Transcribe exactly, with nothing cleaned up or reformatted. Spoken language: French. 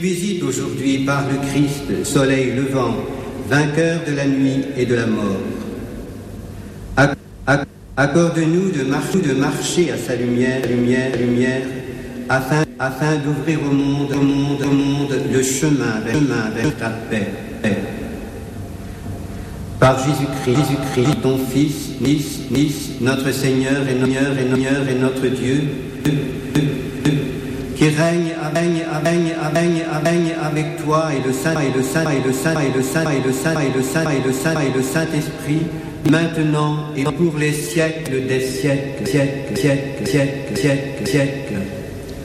Visite aujourd'hui par le Christ, soleil levant, vainqueur de la nuit et de la mort. Ac- ac- Accorde-nous de, mar- de marcher à sa lumière, lumière, lumière, afin, afin d'ouvrir au monde, au monde, au monde le chemin vers, chemin vers ta paix. paix. Par Jésus-Christ, Jésus-Christ, ton Fils, Fils, Fils, notre Seigneur et Seigneur et Seigneur et notre Dieu, qui règne, règne, règne, règne, règne avec toi et le Saint et le Saint et le Saint et le Saint et le Saint et le Saint et le Saint et le Saint-Esprit, maintenant et pour les siècles des siècles, siècles, siècles, siècles, siècles, siècles.